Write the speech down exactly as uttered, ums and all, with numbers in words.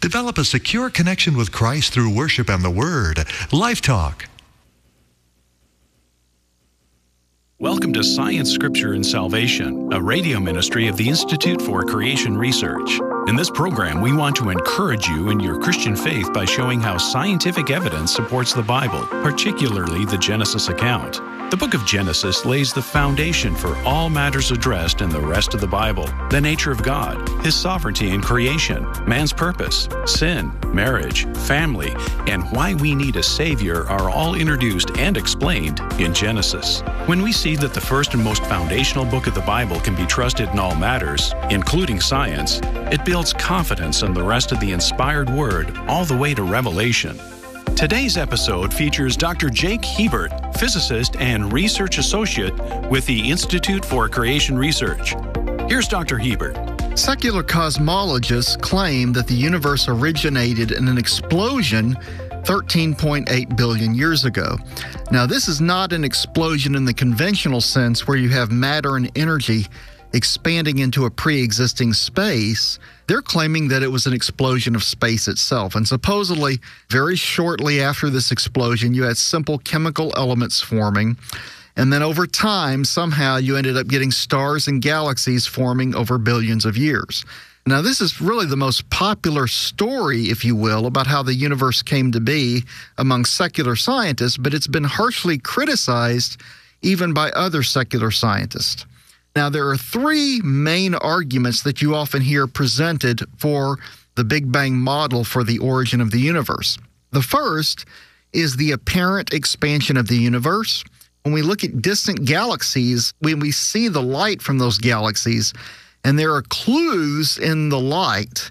Develop a secure connection with Christ through worship and the Word. Life Talk. Welcome to Science, Scripture, and Salvation, a radio ministry of the Institute for Creation Research. In this program, we want to encourage you in your Christian faith by showing how scientific evidence supports the Bible, particularly the Genesis account. The book of Genesis lays the foundation for all matters addressed in the rest of the Bible: the nature of God, His sovereignty in creation, man's purpose, sin, marriage, family, and why we need a Savior are all introduced and explained in Genesis. When we see that the first and most foundational book of the Bible can be trusted in all matters, including science, it builds confidence in the rest of the inspired Word all the way to Revelation. Today's episode features Doctor Jake Hebert, physicist and research associate with the Institute for Creation Research. Here's Doctor Hebert. Secular cosmologists claim that the universe originated in an explosion thirteen point eight billion years ago. Now, this is not an explosion in the conventional sense where you have matter and energy expanding into a pre-existing space. They're claiming that it was an explosion of space itself. And supposedly, very shortly after this explosion, you had simple chemical elements forming. And then over time, somehow you ended up getting stars and galaxies forming over billions of years. Now, this is really the most popular story, if you will, about how the universe came to be among secular scientists, but it's been harshly criticized even by other secular scientists. Now, there are three main arguments that you often hear presented for the Big Bang model for the origin of the universe. The first is the apparent expansion of the universe. When we look at distant galaxies, when we see the light from those galaxies, and there are clues in the light